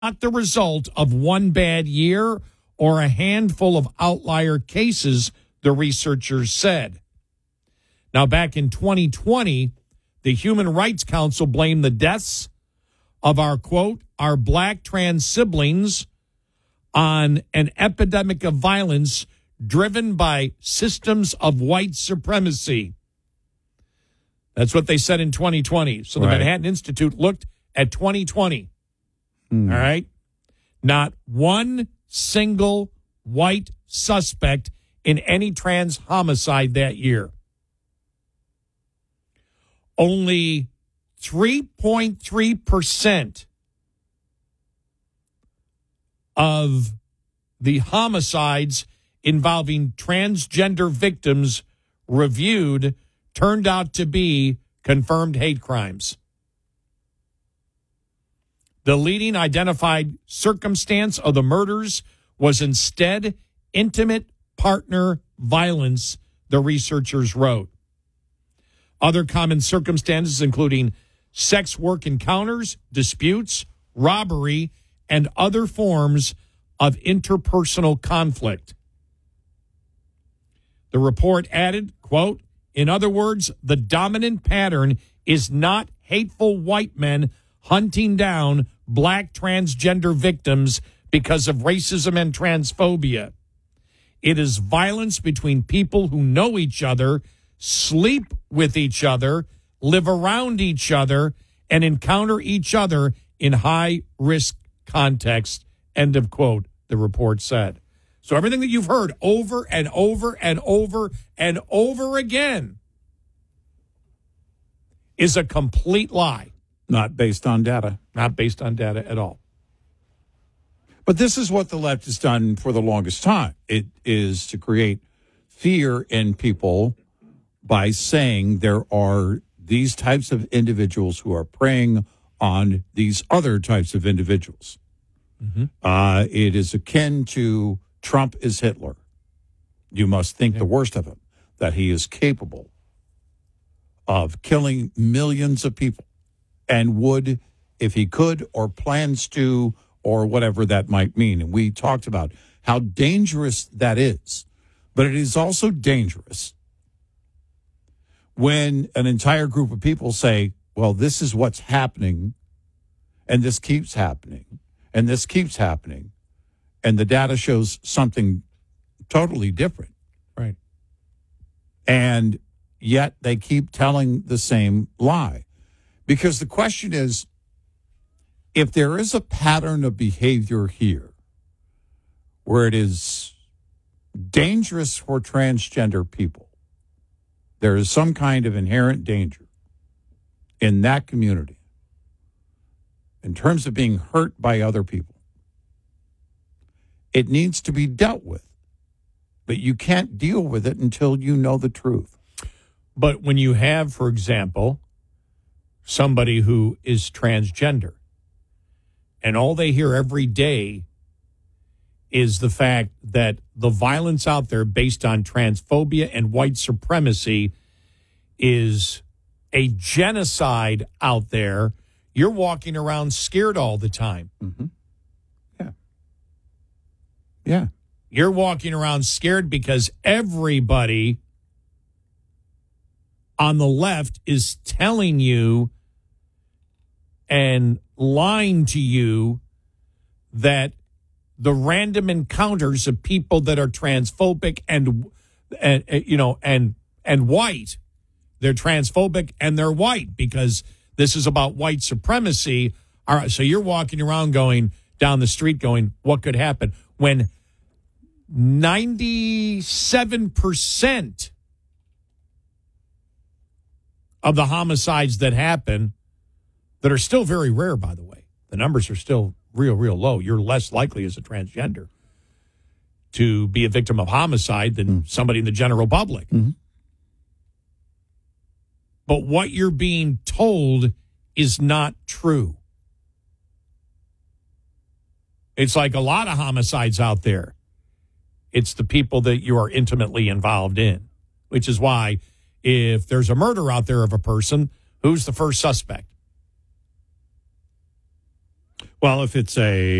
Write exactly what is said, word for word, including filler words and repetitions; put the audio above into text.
not the result of one bad year or a handful of outlier cases, the researchers said. Now, back in twenty twenty, the Human Rights Council blamed the deaths of our, quote, our black trans siblings on an epidemic of violence driven by systems of white supremacy. That's what they said in twenty twenty. So the Right. Manhattan Institute looked at twenty twenty. Mm. All right? Not one single white suspect in any trans homicide that year. Only three point three percent of the homicides involving transgender victims reviewed turned out to be confirmed hate crimes. The leading identified circumstance of the murders was instead intimate partner violence, the researchers wrote. Other common circumstances including sex work encounters, disputes, robbery, and other forms of interpersonal conflict. The report added, quote, in other words, the dominant pattern is not hateful white men hunting down black transgender victims because of racism and transphobia. It is violence between people who know each other, sleep with each other, live around each other, and encounter each other in high-risk context, end of quote, the report said. So everything that you've heard over and over and over and over again is a complete lie. Not based on data. Not based on data at all. But this is what the left has done for the longest time. It is to create fear in people by saying there are these types of individuals who are preying on these other types of individuals. Mm-hmm. Uh, it is akin to Trump is Hitler. You must think yeah. the worst of him, that he is capable of killing millions of people and would, if he could or plans to, or whatever that might mean. And we talked about how dangerous that is. But it is also dangerous when an entire group of people say, well, this is what's happening, and this keeps happening, and this keeps happening, and the data shows something totally different. Right. And yet they keep telling the same lie. Because the question is, if there is a pattern of behavior here where it is dangerous for transgender people, there is some kind of inherent danger in that community in terms of being hurt by other people. It needs to be dealt with, but you can't deal with it until you know the truth. But when you have, for example, somebody who is transgender, and all they hear every day is the fact that the violence out there based on transphobia and white supremacy is a genocide out there, you're walking around scared all the time. Mm-hmm. Yeah. Yeah. You're walking around scared because everybody on the left is telling you and lying to you that the random encounters of people that are transphobic and, and you know, and and white, they're transphobic and they're white because this is about white supremacy. All right, so you're walking around going down the street going, what could happen? When ninety-seven percent of the homicides that happen, that are still very rare, by the way, the numbers are still real, real low. You're less likely as a transgender to be a victim of homicide than mm. somebody in the general public. Mm-hmm. But what you're being told is not true. It's like a lot of homicides out there. It's the people that you are intimately involved in, which is why if there's a murder out there of a person, who's the first suspect? Well, if it's a